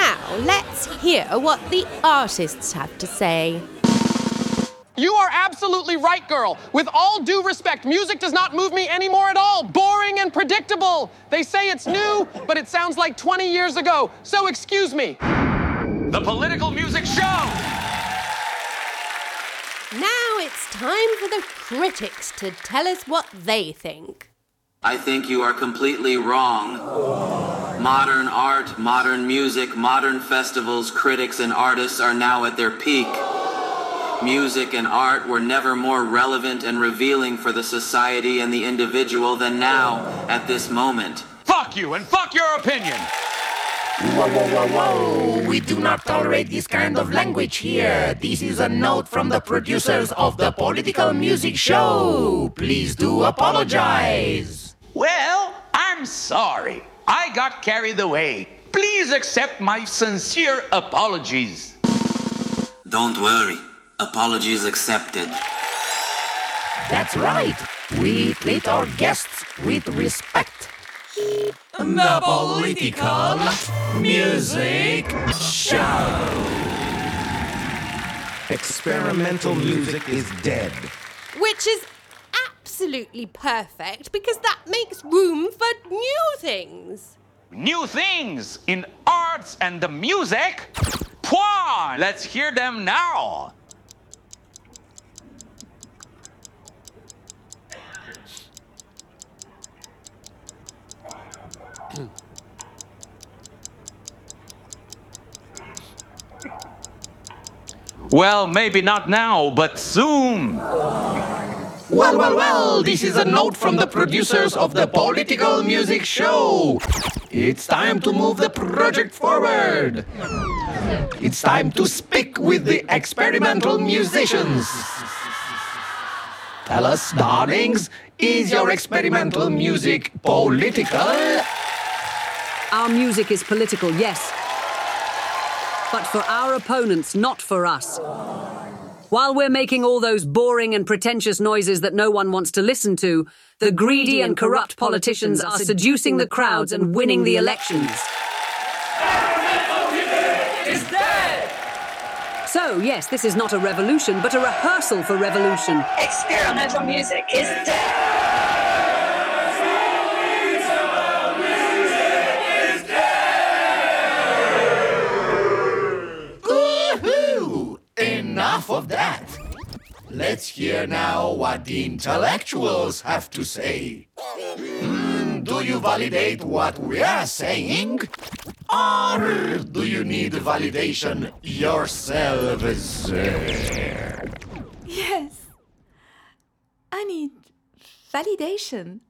Now, let's hear what the artists have to say. You are absolutely right, girl. With all due respect, music does not move me anymore at all. Boring and predictable. They say it's new, but it sounds like 20 years ago. So excuse me. The Political Music Show! Now it's time for the critics to tell us what they think. I think you are completely wrong. Modern art, modern music, modern festivals, critics and artists are now at their peak. Music and art were never more relevant and revealing for the society and the individual than now, at this moment. Fuck you and fuck your opinion! Whoa, whoa, whoa, whoa! We do not tolerate this kind of language here. This is a note from the producers of the Political Music Show. Please do apologize. Well, I'm sorry. I got carried away. Please accept my sincere apologies. Don't worry. Apologies accepted. That's right. We treat our guests with respect. The Political Music Show. Experimental music is dead. Which is absolutely perfect because that makes room for new things. New things in arts and the music? Pwah! Let's hear them now. Well, maybe not now, but soon. Well, this is a note from the producers of the Political Music Show. It's time to move the project forward. It's time to speak with the experimental musicians. Tell us, darlings, is your experimental music political? Our music is political, yes. But for our opponents, not for us. While we're making all those boring and pretentious noises that no one wants to listen to, the greedy and corrupt politicians are seducing the crowds and winning the elections. Is dead! So, yes, this is not a revolution, but a rehearsal for revolution. Experimental music is dead! Enough of that. Let's hear now what the intellectuals have to say. Do you validate what we are saying? Or do you need validation yourselves? Yes. I need validation.